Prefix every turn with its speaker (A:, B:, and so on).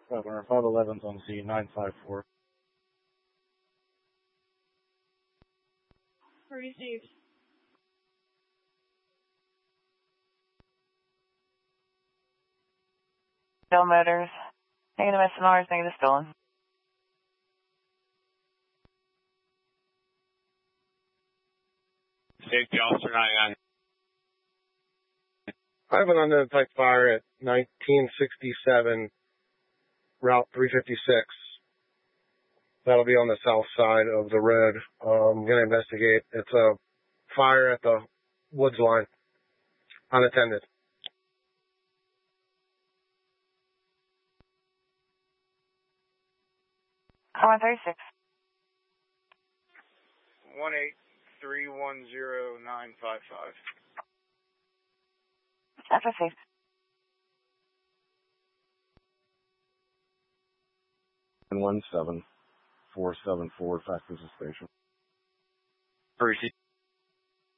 A: 500, 511's on scene, 954.
B: Received.
C: Bell Motors. Negative SNRs, negative stolen.
D: Safety Officer 99.
E: I have an unidentified fire at 1967 Route 356. That'll be on the south side of the road. I'm going to investigate. It's a fire at the woods line, unattended.
C: Common 36.
D: 18310-955.
C: That's received.
A: And 17474 Factors Station.
D: Received.